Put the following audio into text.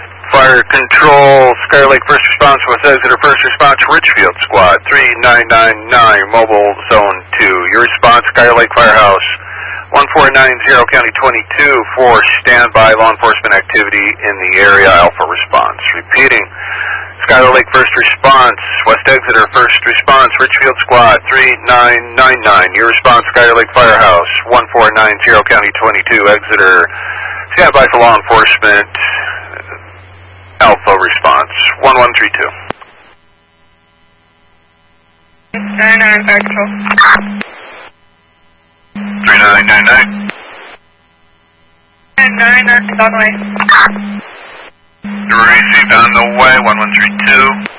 Fire Control, Skyler Lake First Response, West Exeter First Response, Richfield Squad, 3999, Mobile Zone 2. Your response, Skyler Lake Firehouse, 1490, County 22, for standby law enforcement activity in the area, Alpha Response. Repeating, Skyler Lake First Response, West Exeter First Response, Richfield Squad, 3999. Your response, Skyler Lake Firehouse, 1490, County 22, Exeter. Standby for law enforcement, Alpha Response, 1132. 99 Fire Control. 3999. 99 is on the way. Received on the way, 1132.